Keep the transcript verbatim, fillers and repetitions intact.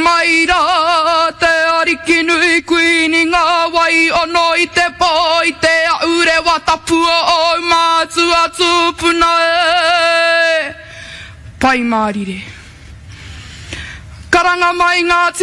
mai rā te ariki nui kui ni ngā wai ono i te pō i te aure wa tapua o mātu atu puna e pai mārire karanga mai ngā